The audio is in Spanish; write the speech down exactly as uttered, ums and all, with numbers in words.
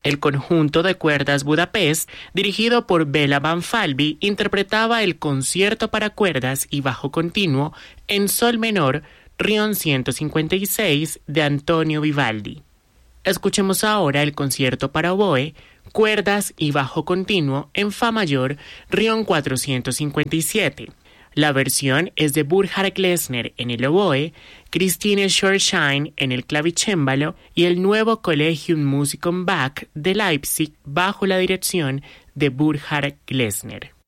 El conjunto de cuerdas Budapest, dirigido por Béla Banfalvi, interpretaba el concierto para cuerdas y bajo continuo en sol menor, Rion ciento cincuenta y seis, de Antonio Vivaldi. Escuchemos ahora el concierto para oboe, cuerdas y bajo continuo en fa mayor, Rion cuatrocientos cincuenta y siete. La versión es de Burkhard Glessner en el oboe, Christine Schorsheim en el clavicémbalo y el nuevo Collegium Musicum Bach de Leipzig bajo la dirección de Burkhard Glessner.